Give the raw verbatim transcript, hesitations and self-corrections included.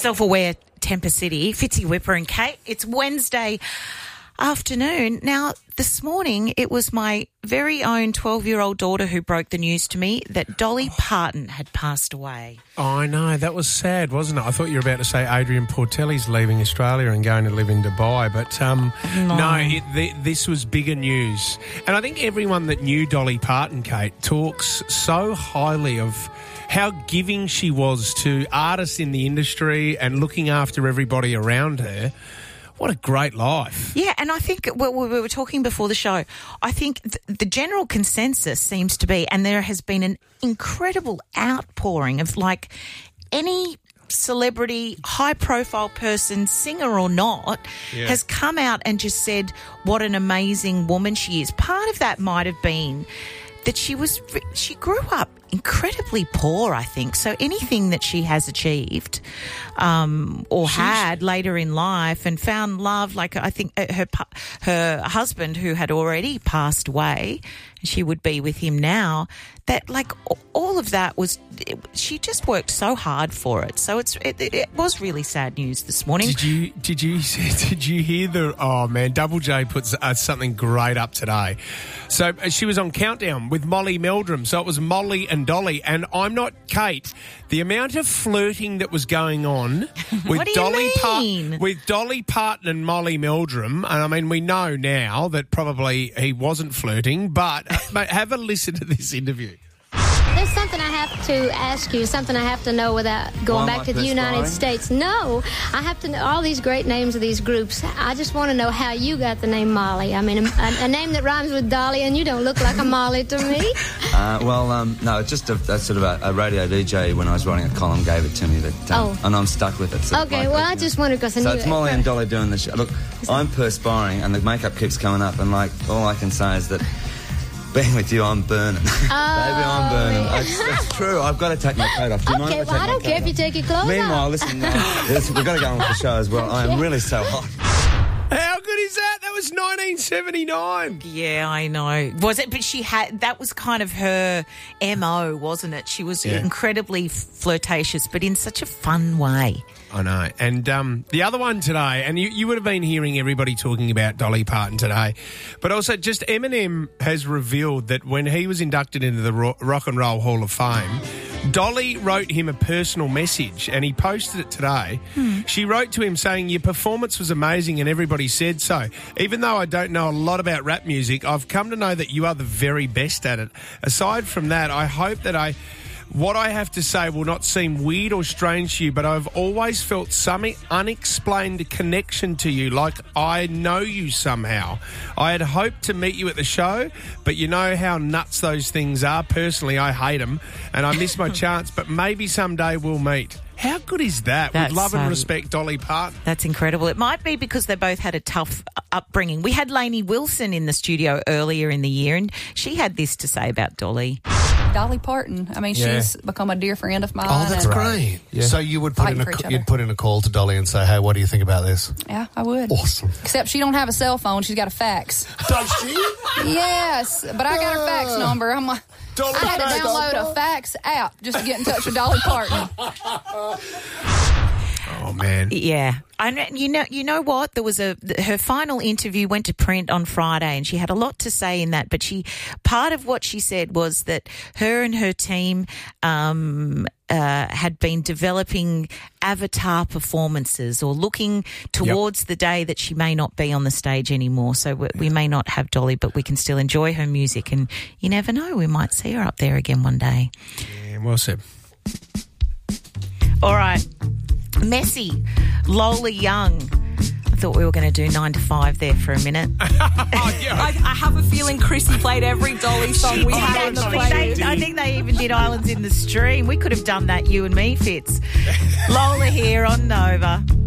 Self-aware Temper City, Fitzy Whipper and Kate. It's Wednesday afternoon. Now, this morning, it was my very own twelve-year-old daughter who broke the news to me that Dolly Parton had passed away. Oh, I know. That was sad, wasn't it? I thought you were about to say Adrian Portelli's leaving Australia and going to live in Dubai. But um, no, no it, the, this was bigger news. And I think everyone that knew Dolly Parton, Kate, talks so highly of how giving she was to artists in the industry and looking after everybody around her. What a great life. Yeah, and I think well, we were talking before the show, I think th- the general consensus seems to be, and there has been an incredible outpouring of like any celebrity, high-profile person, singer or not, yeah. has come out and just said what an amazing woman she is. Part of that might have been that she was she grew up incredibly poor, I think. So anything that she has achieved um, or She's... had later in life and found love, like I think her her husband who had already passed away, and she would be with him now, that like all of that was, it, she just worked so hard for it. So it's it, it was really sad news this morning. Did you did you did you hear the, oh man, Double J puts uh, something great up today. So uh, she was on Countdown with Molly Meldrum. So it was Molly and Dolly, and I'm not Kate. The amount of flirting that was going on with what do you Dolly mean? Pa- with Dolly Parton and Molly Meldrum, and I mean we know now that probably he wasn't flirting, but mate, have a listen to this interview. There's something I have to ask you, something I have to know without going Why back to the United States. No, I have to know all these great names of these groups. I just want to know how you got the name Molly. I mean, a, a, a name that rhymes with Dolly, and you don't look like a Molly to me. Uh, well, um, no, it's just a, a sort of a, a radio D J when I was writing a column gave it to me, that, um, oh. and I'm stuck with it. So okay, like, well, I, I just wondered because I so knew it's it. Molly and Dolly doing the show. Look, I'm perspiring, and the makeup keeps coming up, and like all I can say is that. Being with you, I'm burning. Oh, Baby, I'm burning. It's, it's true. I've got to take my coat off. Do you mind okay, if I, well, take I don't my care if coat you take your clothes Meanwhile, off. listen, uh, listen, we've got to go on with the show as well. I am really so hot. How good is that? That was nineteen seventy-nine. Yeah, I know. Was it? But she had, that was kind of her M O, wasn't it? She was yeah. incredibly flirtatious, but in such a fun way. I know. And um, the other one today, and you, you would have been hearing everybody talking about Dolly Parton today, but also just Eminem has revealed that when he was inducted into the Ro- Rock and Roll Hall of Fame, Dolly wrote him a personal message, and he posted it today. Hmm. She wrote to him saying, your performance was amazing and everybody said so. Even though I don't know a lot about rap music, I've come to know that you are the very best at it. Aside from that, I hope that I... What I have to say will not seem weird or strange to you, but I've always felt some unexplained connection to you, like I know you somehow. I had hoped to meet you at the show, but you know how nuts those things are. Personally, I hate them, and I miss my chance, but maybe someday we'll meet. How good is that? That's, With love and um, respect, Dolly Parton. That's incredible. It might be because they both had a tough upbringing. We had Lainey Wilson in the studio earlier in the year, and she had this to say about Dolly. Dolly Parton. I mean, yeah. she's become a dear friend of mine. Oh, that's great. Yeah. So you would put in a, you'd put in a call to Dolly and say, hey, what do you think about this? Yeah, I would. Awesome. Except she don't have a cell phone. She's got a fax. Does she? Yes, but I got her fax number. I'm like, Dolly I had to download a fax app just to get in touch with Dolly Parton. Oh, man. Yeah. I, you know, you know what? There was a her final interview went to print on Friday, and she had a lot to say in that. But she part of what she said was that her and her team um, uh, had been developing avatar performances or looking towards yep. the day that she may not be on the stage anymore. So we, we may not have Dolly, but we can still enjoy her music. And you never know, we might see her up there again one day. Yeah, well said. All right. Messi, Lola Young. I thought we were going to do nine to five there for a minute. oh, yeah. I, I have a feeling Chrissy played every Dolly song we had on the playlist. They, I think they even did Islands in the Stream. We could have done that, you and me, Fitz. Lola here on Nova.